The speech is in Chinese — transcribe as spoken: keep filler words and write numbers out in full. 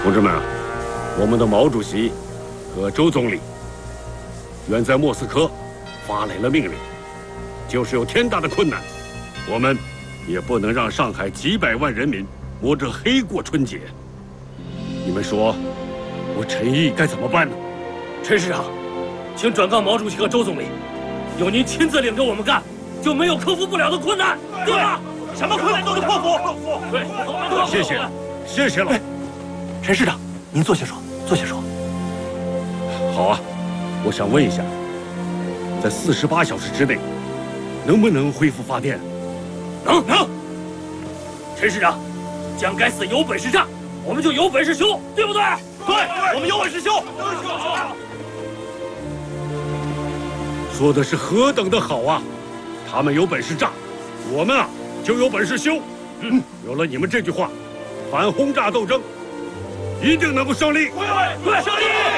同志们啊，我们的毛主席和周总理远在莫斯科发来了命令，就是有天大的困难，我们也不能让上海几百万人民摸着黑过春节。你们说，我陈毅该怎么办呢？ 陈市长，请转告毛主席和周总理，有您亲自领着我们干，就没有克服不了的困难，对吧？什么困难都能克服。对， 谢谢，谢谢了。 陈市长，您坐下说，坐下说。 好啊，我想问一下，在四十八小时之内，能不能恢复发电？ 能能。陈市长，蒋该死有本事炸，我们就有本事修，对不对？对，我们有本事修。 说的是何等的好啊！他们有本事炸，我们啊就有本事修。嗯，有了你们这句话，反轰炸斗争一定能够胜利。 对对，胜利！